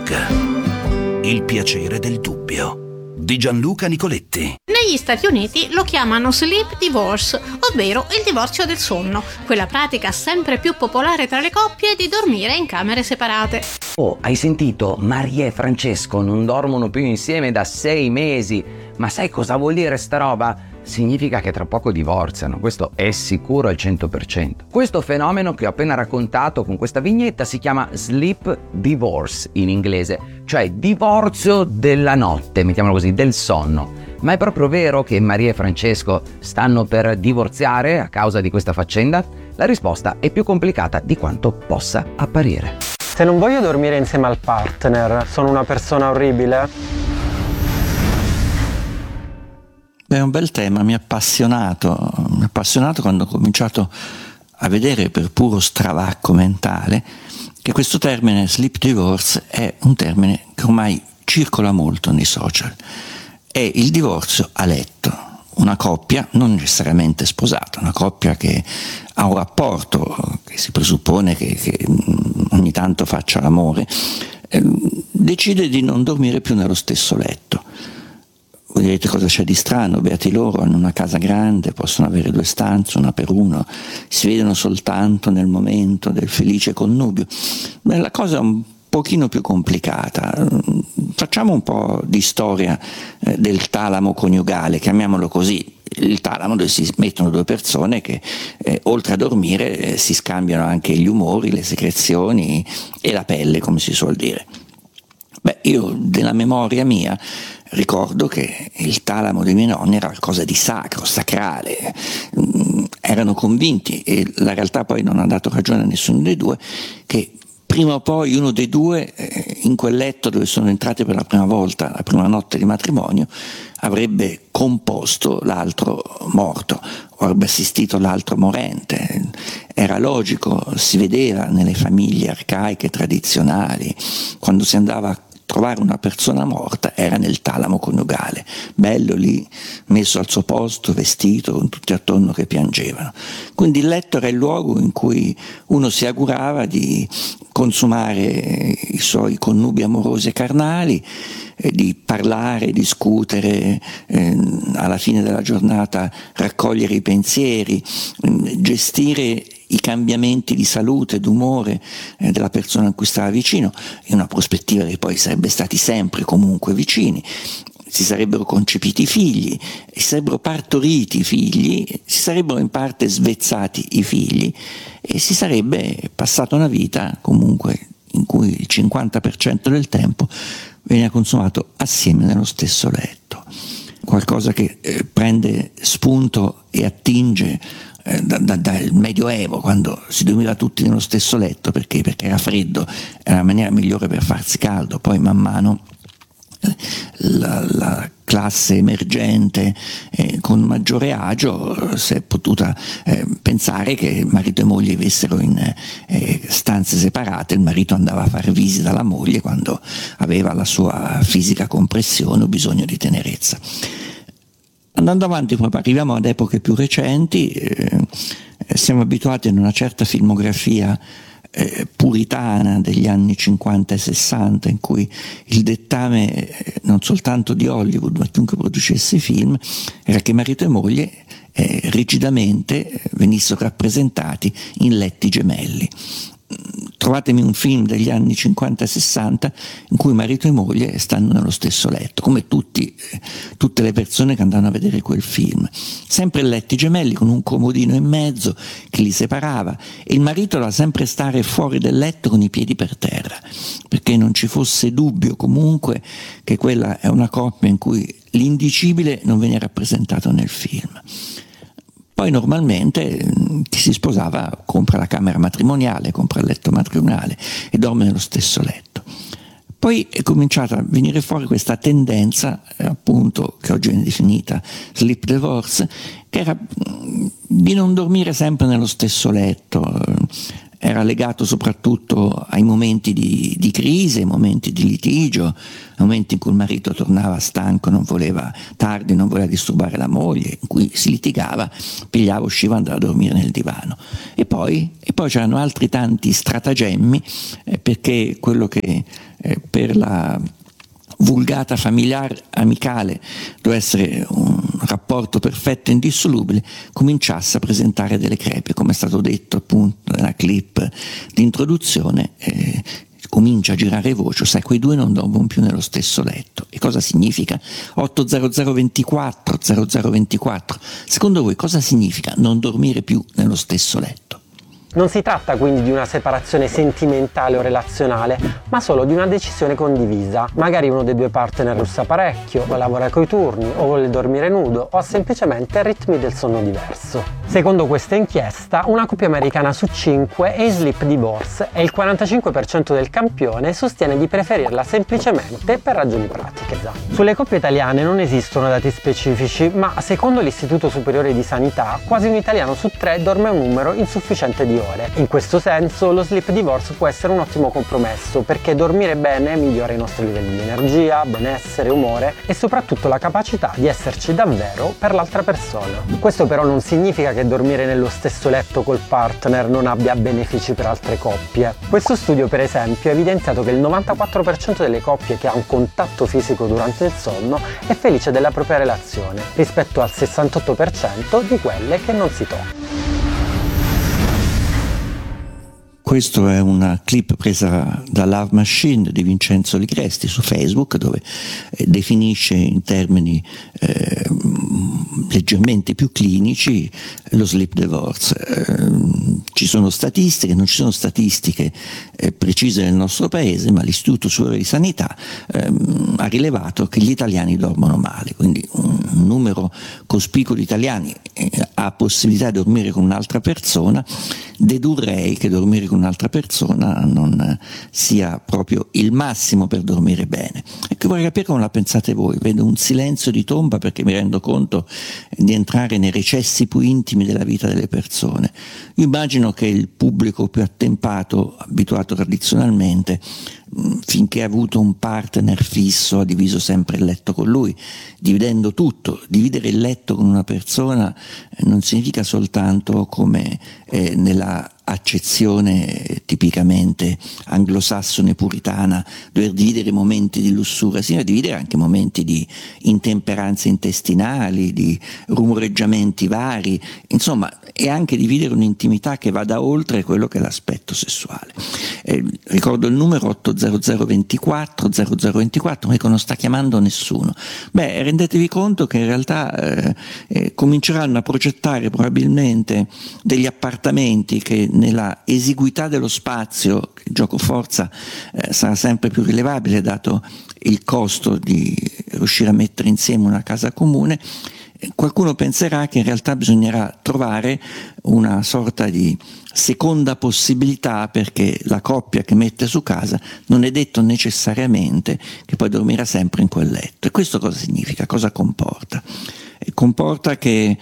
Rock. Il piacere del dubbio di Gianluca Nicoletti. Negli Stati Uniti lo chiamano sleep divorce, ovvero il divorzio del sonno, quella pratica sempre più popolare tra le coppie di dormire in camere separate. Oh, hai sentito? Maria e Francesco non dormono più insieme da 6 mesi. Ma sai cosa vuol dire sta roba? Significa che tra poco divorziano, questo è sicuro al 100%. Questo fenomeno che ho appena raccontato con questa vignetta si chiama sleep divorce in inglese, cioè divorzio della notte, mettiamolo così, del sonno. Ma è proprio vero che Maria e Francesco stanno per divorziare a causa di questa faccenda? La risposta è più complicata di quanto possa apparire. Se non voglio dormire insieme al partner, sono una persona orribile? È un bel tema, mi ha appassionato quando ho cominciato a vedere per puro stravacco mentale che questo termine sleep divorce è un termine che ormai circola molto nei social. È il divorzio a letto, una coppia non necessariamente sposata, una coppia che ha un rapporto che si presuppone che ogni tanto faccia l'amore, decide di non dormire più nello stesso letto. Voi direte cosa c'è di strano, beati loro, hanno una casa grande, possono avere 2 stanze, una per uno, si vedono soltanto nel momento del felice connubio. Beh, la cosa è un pochino più complicata. Facciamo un po' di storia del talamo coniugale, chiamiamolo così, il talamo dove si mettono 2 persone che oltre a dormire si scambiano anche gli umori, le secrezioni e la pelle, come si suol dire. Beh, io della memoria mia ricordo che il talamo dei miei nonni era qualcosa di sacro, sacrale, erano convinti, e la realtà poi non ha dato ragione a nessuno dei due, che prima o poi uno dei due in quel letto dove sono entrati per la prima volta, la prima notte di matrimonio, avrebbe composto l'altro morto o avrebbe assistito l'altro morente. Era logico, si vedeva nelle famiglie arcaiche tradizionali, quando si andava a trovare una persona morta era nel talamo coniugale, bello lì, messo al suo posto, vestito, con tutti attorno che piangevano. Quindi il letto era il luogo in cui uno si augurava di consumare i suoi connubi amorosi e carnali, di parlare, discutere, alla fine della giornata raccogliere i pensieri, gestire i cambiamenti di salute, d'umore della persona a cui stava vicino, in una prospettiva che poi sarebbe stati sempre comunque vicini. Si sarebbero concepiti i figli, si sarebbero partoriti i figli, si sarebbero in parte svezzati i figli e si sarebbe passata una vita comunque in cui il 50% del tempo veniva consumato assieme nello stesso letto. Qualcosa che prende spunto e attinge dal Medioevo, quando si dormiva tutti nello stesso letto perché era freddo, era la maniera migliore per farsi caldo. Poi man mano la classe emergente con maggiore agio si è potuta pensare che marito e moglie vivessero in stanze separate, il marito andava a fare visita alla moglie quando aveva la sua fisica compressione o bisogno di tenerezza. Andando avanti, poi arriviamo ad epoche più recenti, siamo abituati ad una certa filmografia puritana degli anni 50 e 60, in cui il dettame non soltanto di Hollywood ma chiunque producesse film era che marito e moglie rigidamente venissero rappresentati in letti gemelli. Trovatemi un film degli anni 50 e 60 in cui marito e moglie stanno nello stesso letto, come tutte le persone che andavano a vedere quel film. Sempre letti gemelli con un comodino in mezzo che li separava, e il marito doveva sempre stare fuori del letto con i piedi per terra, perché non ci fosse dubbio comunque che quella è una coppia in cui l'indicibile non veniva rappresentato nel film. Poi normalmente chi si sposava compra la camera matrimoniale, compra il letto matrimoniale e dorme nello stesso letto. Poi è cominciata a venire fuori questa tendenza, appunto, che oggi viene definita sleep divorce, che era di non dormire sempre nello stesso letto. Era legato soprattutto ai momenti di crisi, ai momenti di litigio, ai momenti in cui il marito tornava stanco, non voleva disturbare la moglie, in cui si litigava, pigliava, usciva, andava a dormire nel divano. E poi c'erano altri tanti stratagemmi, perché quello che per la vulgata familiare amicale doveva essere un rapporto perfetto e indissolubile, cominciasse a presentare delle crepe, come è stato detto appunto nella clip di introduzione. Comincia a girare voce, sai, quei due non dormono più nello stesso letto. E cosa significa? 80024 0024. Secondo voi cosa significa non dormire più nello stesso letto? Non si tratta quindi di una separazione sentimentale o relazionale, ma solo di una decisione condivisa. Magari uno dei due partner russa parecchio, o lavora coi turni, o vuole dormire nudo, o ha semplicemente ritmi del sonno diverso. Secondo questa inchiesta, una coppia americana su 5 è in sleep divorce e il 45% del campione sostiene di preferirla semplicemente per ragioni pratiche. Sulle coppie italiane non esistono dati specifici, ma secondo l'Istituto Superiore di Sanità, quasi un italiano su 3 dorme un numero insufficiente di ore. In questo senso lo sleep divorce può essere un ottimo compromesso, perché dormire bene migliora i nostri livelli di energia, benessere, umore e soprattutto la capacità di esserci davvero per l'altra persona. Questo però non significa che dormire nello stesso letto col partner non abbia benefici per altre coppie. Questo studio per esempio ha evidenziato che il 94% delle coppie che ha un contatto fisico durante il sonno è felice della propria relazione, rispetto al 68% di quelle che non si tocca. Questa è una clip presa da Love Machine di Vincenzo Ligresti su Facebook, dove definisce in termini leggermente più clinici lo sleep divorce. Ci sono statistiche, non ci sono statistiche precise nel nostro paese, ma l'Istituto Superiore di Sanità ha rilevato che gli italiani dormono male, quindi un numero cospicuo di italiani ha possibilità di dormire con un'altra persona. Dedurrei che dormire con un'altra persona non sia proprio il massimo per dormire bene. Ecco, vorrei capire come la pensate voi. Vedo un silenzio di tomba perché mi rendo conto di entrare nei recessi più intimi della vita delle persone. Io immagino che il pubblico più attempato, abituato tradizionalmente, finché ha avuto un partner fisso, ha diviso sempre il letto con lui, dividendo tutto. Dividere il letto con una persona non significa soltanto, come nella accezione tipicamente anglosassone puritana, dover dividere momenti di lussuria, significa dividere anche momenti di intemperanze intestinali, di rumoreggiamenti vari, insomma è anche dividere un'intimità che vada oltre quello che è l'aspetto sessuale. Ricordo il numero 80024 0024, ma non sta chiamando nessuno. Rendetevi conto che in realtà cominceranno a progettare probabilmente degli appartamenti che nella esiguità dello spazio, il gioco forza sarà sempre più rilevabile dato il costo di riuscire a mettere insieme una casa comune. Qualcuno penserà che in realtà bisognerà trovare una sorta di seconda possibilità, perché la coppia che mette su casa non è detto necessariamente che poi dormirà sempre in quel letto. E questo cosa significa? Cosa comporta? Comporta che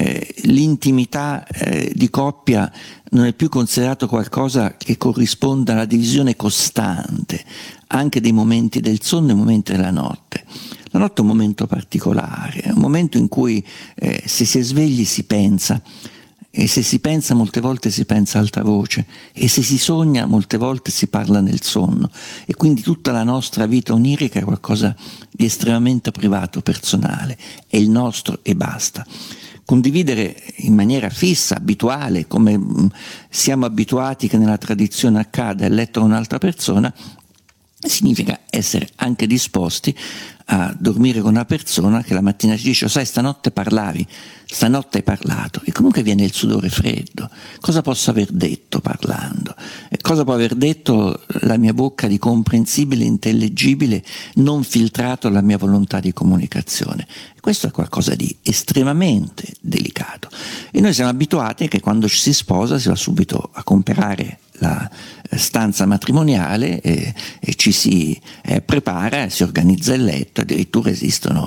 l'intimità di coppia non è più considerato qualcosa che corrisponda alla divisione costante anche dei momenti del sonno e dei momenti della notte. La notte è un momento particolare, è un momento in cui se si è svegli si pensa, e se si pensa molte volte si pensa a alta voce, e se si sogna molte volte si parla nel sonno, e quindi tutta la nostra vita onirica è qualcosa di estremamente privato, personale, è il nostro e basta. Condividere in maniera fissa, abituale, come siamo abituati che nella tradizione accada, il letto con un'altra persona, significa essere anche disposti a dormire con una persona che la mattina ci dice: sai, stanotte parlavi, stanotte hai parlato, e comunque viene il sudore freddo. Cosa posso aver detto parlando? Cosa può aver detto la mia bocca di comprensibile, intellegibile, non filtrato alla mia volontà di comunicazione? Questo è qualcosa di estremamente delicato, e noi siamo abituati che quando ci si sposa si va subito a comprare la stanza matrimoniale e ci si prepara, si organizza il letto. Addirittura esistono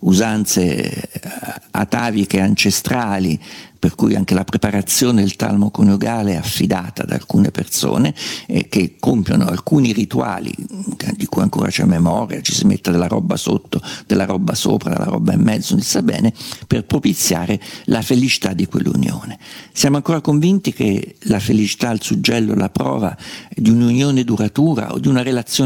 usanze ataviche ancestrali per cui anche la preparazione del talmo coniugale è affidata ad alcune persone che compiono alcuni rituali di cui ancora c'è memoria, ci si mette della roba sotto, della roba sopra, della roba in mezzo, non si sa bene, per propiziare la felicità di quell'unione. Siamo ancora convinti che la felicità, il suggello, la prova di un'unione duratura o di una relazione